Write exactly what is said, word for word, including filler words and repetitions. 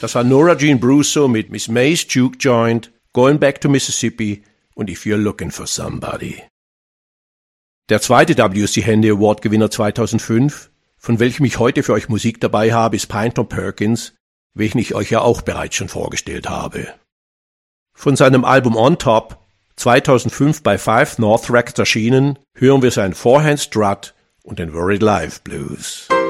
Das war Nora Jean Brusso mit Miss May's Juke Joint, Going Back to Mississippi und If You're Looking for Somebody. Der zweite W C Handy Award Gewinner zweitausendfünf, von welchem ich heute für euch Musik dabei habe, ist Pynton Perkins, welchen ich euch ja auch bereits schon vorgestellt habe. Von seinem Album On Top, zweitausendfünf bei Five North Records erschienen, hören wir sein Forehand Strut und den Worried Life Blues.